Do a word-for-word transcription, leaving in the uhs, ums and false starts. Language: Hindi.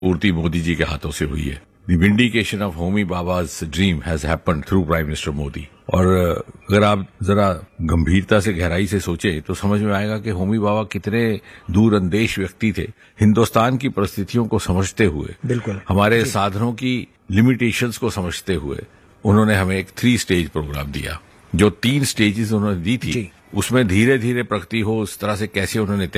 पूर्ति मोदी जी के हाथों से हुई है। The vindication of Homi बाबा's dream has happened through Prime Minister Modi. और अगर आप जरा गंभीरता से गहराई से सोचे तो समझ में आएगा कि होमी बाबा कितने दूरअंदेश व्यक्ति थे। हिंदुस्तान की परिस्थितियों को समझते हुए, बिल्कुल हमारे साधनों की लिमिटेशंस को समझते हुए उन्होंने हमें एक थ्री स्टेज प्रोग्राम दिया। जो तीन स्टेजेस उन्होंने दी थी उसमें धीरे धीरे प्रगति हो उस तरह से कैसे उन्होंने